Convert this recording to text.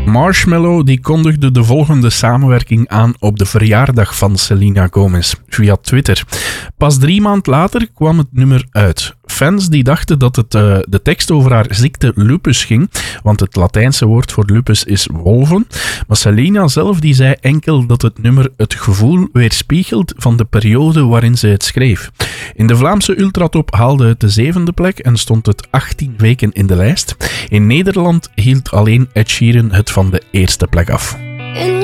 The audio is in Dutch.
Marshmello die kondigde de volgende samenwerking aan op de verjaardag van Selena Gomez via Twitter. Pas 3 maanden later kwam het nummer uit. Fans die dachten dat het de tekst over haar ziekte lupus ging, want het Latijnse woord voor lupus is wolven. Maar Selena zelf die zei enkel dat het nummer het gevoel weerspiegelt van de periode waarin ze het schreef. In de Vlaamse ultratop haalde het de 7e plek en stond het 18 weken in de lijst. In Nederland hield alleen Ed Sheeran het van de eerste plek af.